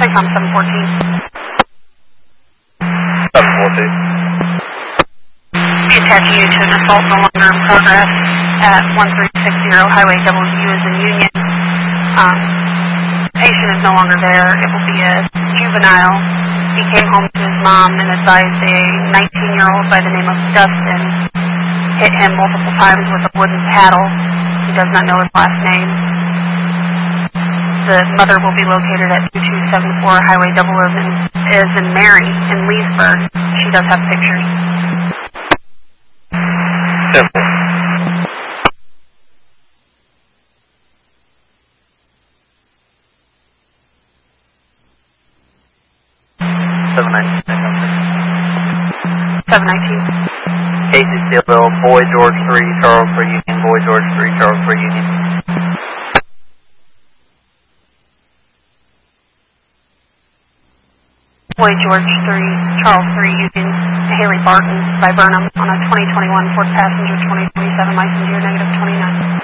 Trycom 714. 714. Attaching you to an assault no longer in progress at 1360 Highway W is in Union. Patient is no longer there. It will be a juvenile. He came home to his mom and advised a 19-year-old by the name of Dustin hit him multiple times with a wooden paddle. He does not know his last name. The mother will be located at 2274 Highway W is in Mary in Leesburg. She does have pictures. Simple. Casey Steelville, Boy George 3, Charles for Union, Boy George 3, Charles for Union. Boy George 3, Charles 3, Union, Haley Barton by Burnham on a 2021 Ford Passenger 2027 license year -29.